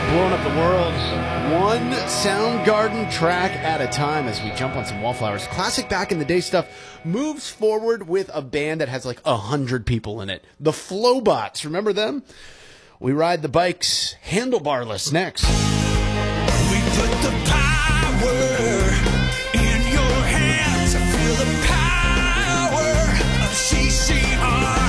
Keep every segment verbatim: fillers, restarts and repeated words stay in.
Blowing up the world, one Soundgarden track at a time as we jump on some Wallflowers. Classic back in the day stuff moves forward with a band that has like a hundred people in it. The Flowbots, remember them? We ride the bikes handlebarless next. We put the power in your hands. I feel the power of C C R.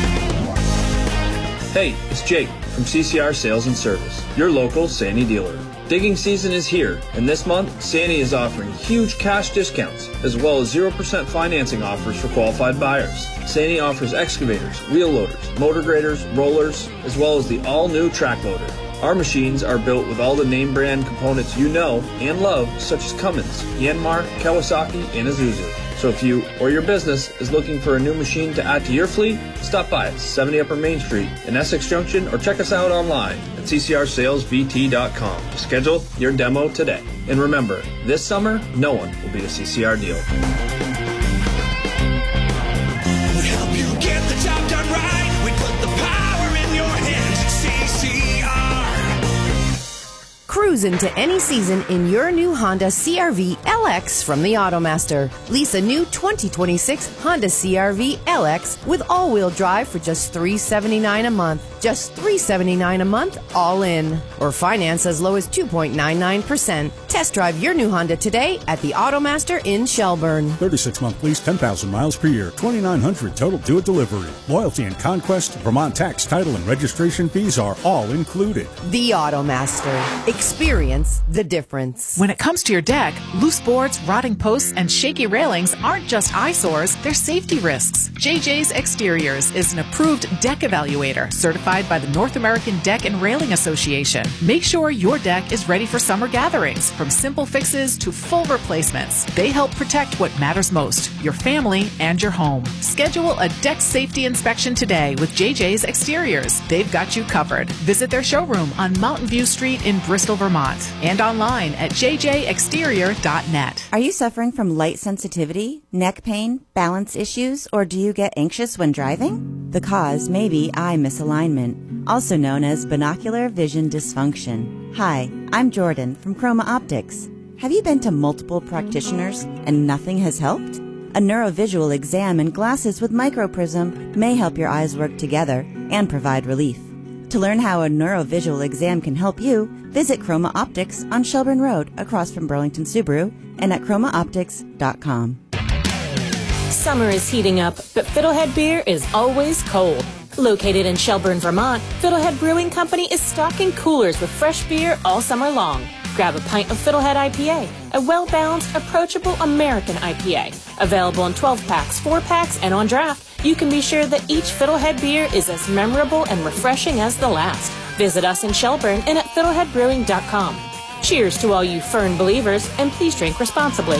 Hey, it's Jake from C C R Sales and Service, your local Sani dealer. Digging season is here, and this month, Sani is offering huge cash discounts, as well as zero percent financing offers for qualified buyers. Sani offers excavators, wheel loaders, motor graders, rollers, as well as the all-new track loader. Our machines are built with all the name brand components you know and love, such as Cummins, Yanmar, Kawasaki, and Isuzu. So if you or your business is looking for a new machine to add to your fleet, stop by at seventy Upper Main Street in Essex Junction or check us out online at C C R sales V T dot com to schedule your demo today. And remember, this summer, no one will beat a C C R deal. We help you get the job done right. We put the power in your hands. C C R. Cruise into any season in your new Honda C R V L X from the Automaster. Lease a new twenty twenty-six Honda C R V L X with all-wheel drive for just three hundred seventy-nine dollars a month. Just three hundred seventy-nine dollars a month, all in. Or finance as low as two point nine nine percent. Test drive your new Honda today at the Automaster in Shelburne. thirty-six month lease, ten thousand miles per year, twenty-nine hundred total due at delivery. Loyalty and Conquest, Vermont tax, title, and registration fees are all included. The Automaster. Experience the difference. When it comes to your deck, loose boards, rotting posts, and shaky railings aren't just eyesores, they're safety risks. J J's Exteriors is an approved deck evaluator certified by the North American Deck and Railing Association. Make sure your deck is ready for summer gatherings, from simple fixes to full replacements. They help protect what matters most, your family and your home. Schedule a deck safety inspection today with J J's Exteriors. They've got you covered. Visit their showroom on Mountain View Street in Bristol, Vermont, and online at j j exterior dot net. Are you suffering from light sensitivity, neck pain, balance issues, or do you get anxious when driving? The cause may be eye misalignment, also known as binocular vision dysfunction. Hi, I'm Jordan from Chroma Optics. Have you been to multiple practitioners and nothing has helped? A neurovisual exam and glasses with microprism may help your eyes work together and provide relief. To learn how a neurovisual exam can help you, visit Chroma Optics on Shelburne Road across from Burlington Subaru and at chroma optics dot com. Summer is heating up, but Fiddlehead beer is always cold. Located in Shelburne, Vermont, Fiddlehead Brewing Company is stocking coolers with fresh beer all summer long. Grab a pint of Fiddlehead I P A, a well-balanced, approachable American I P A. Available in twelve packs, four packs, and on draft, you can be sure that each Fiddlehead beer is as memorable and refreshing as the last. Visit us in Shelburne and at fiddlehead brewing dot com. Cheers to all you Fern believers, and please drink responsibly.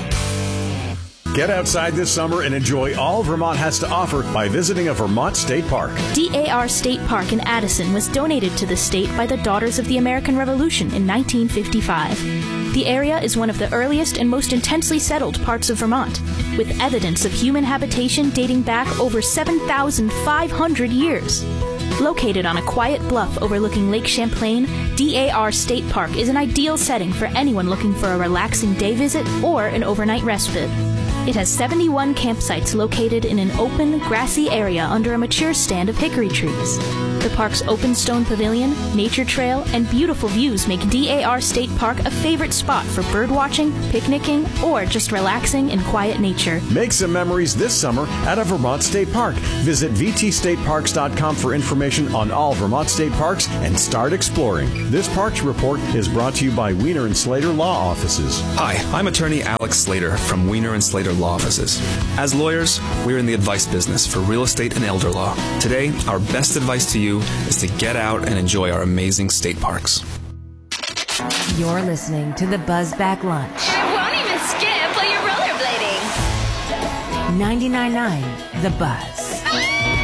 Get outside this summer and enjoy all Vermont has to offer by visiting a Vermont state park. D A R State Park in Addison was donated to the state by the Daughters of the American Revolution in nineteen fifty-five. The area is one of the earliest and most intensely settled parts of Vermont, with evidence of human habitation dating back over seven thousand five hundred years. Located on a quiet bluff overlooking Lake Champlain, D A R State Park is an ideal setting for anyone looking for a relaxing day visit or an overnight respite. It has seventy-one campsites located in an open, grassy area under a mature stand of hickory trees. The park's open stone pavilion, nature trail, and beautiful views make D A R State Park a favorite spot for birdwatching, picnicking, or just relaxing in quiet nature. Make some memories this summer at a Vermont State Park. Visit v t state parks dot com for information on all Vermont state parks and start exploring. This Parks Report is brought to you by Wiener and Slater Law Offices. Hi, I'm attorney Alex Slater from Wiener and Slater Law Offices. As lawyers, we're in the advice business for real estate and elder law. Today, our best advice to you is to get out and enjoy our amazing state parks. You're listening to the Buzzback Lunch. I won't even skip while you're rollerblading. ninety-nine point nine The Buzz.